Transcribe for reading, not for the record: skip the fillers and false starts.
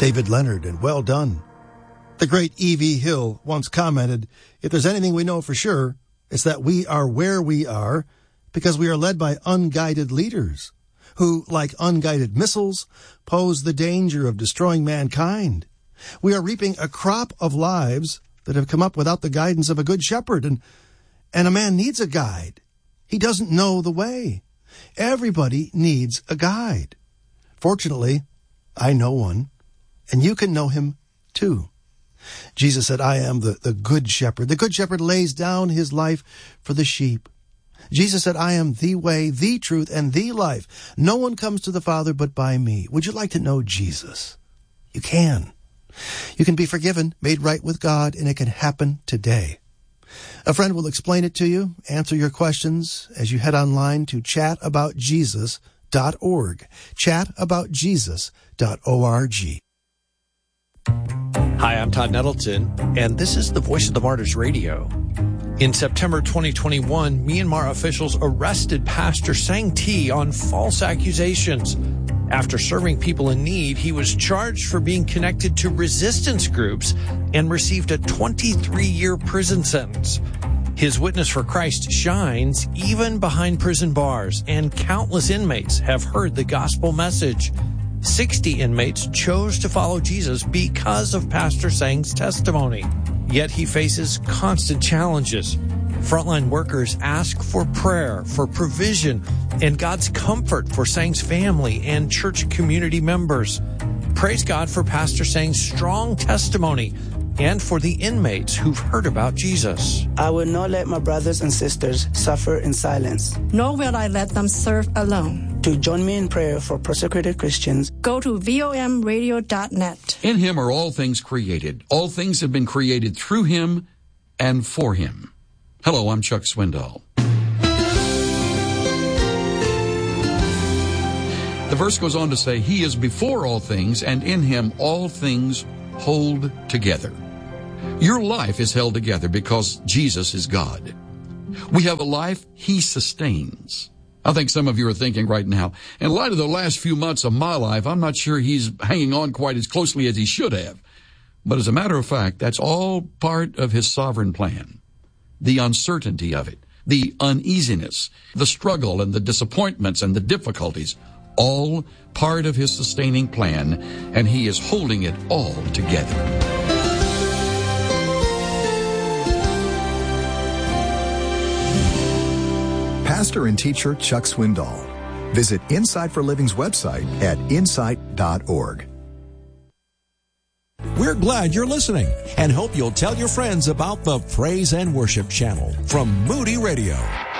David Leonard, and well done. The great E.V. Hill once commented, if there's anything we know for sure, it's that we are where we are because we are led by unguided leaders who, like unguided missiles, pose the danger of destroying mankind. We are reaping a crop of lives that have come up without the guidance of a good shepherd, and a man needs a guide. He doesn't know the way. Everybody needs a guide. Fortunately, I know one, and you can know him too. Jesus said, I am the good shepherd. The good shepherd lays down his life for the sheep. Jesus said, I am the way, the truth, and the life. No one comes to the Father but by me. Would you like to know Jesus? You can. You can be forgiven, made right with God, and it can happen today. A friend will explain it to you, answer your questions as you head online to chataboutjesus.org. Chataboutjesus.org. Hi, I'm Todd Nettleton, and this is the Voice of the Martyrs Radio. In September 2021, Myanmar officials arrested Pastor Sang Thi on false accusations. After serving people in need, he was charged for being connected to resistance groups and received a 23-year prison sentence. His witness for Christ shines even behind prison bars, and countless inmates have heard the gospel message. 60 inmates chose to follow Jesus because of Pastor Sang's testimony. Yet he faces constant challenges. Frontline workers ask for prayer, for provision, and God's comfort for Sang's family and church community members. Praise God for Pastor Sang's strong testimony and for the inmates who've heard about Jesus. I will not let my brothers and sisters suffer in silence. Nor will I let them serve alone. To join me in prayer for persecuted Christians, go to vomradio.net. In him are all things created. All things have been created through him and for him. Hello, I'm Chuck Swindoll. The verse goes on to say, he is before all things, and in him all things hold together. Your life is held together because Jesus is God. We have a life he sustains. I think some of you are thinking right now, in light of the last few months of my life, I'm not sure he's hanging on quite as closely as he should have. But as a matter of fact, that's all part of his sovereign plan. The uncertainty of it, the uneasiness, the struggle and the disappointments and the difficulties, all part of his sustaining plan, and he is holding it all together. Pastor and teacher Chuck Swindoll. Visit Insight for Living's website at insight.org. We're glad you're listening and hope you'll tell your friends about the Praise and Worship channel from Moody Radio.